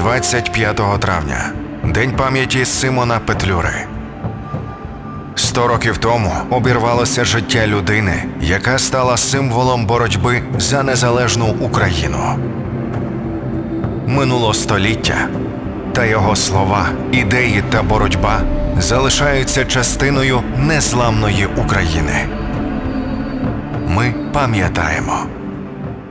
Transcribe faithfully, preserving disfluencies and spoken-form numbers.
двадцять п'ятого травня – День пам'яті Симона Петлюри. Сто років тому обірвалося життя людини, яка стала символом боротьби за незалежну Україну. Минуло століття, та його слова, ідеї та боротьба залишаються частиною незламної України. Ми пам'ятаємо.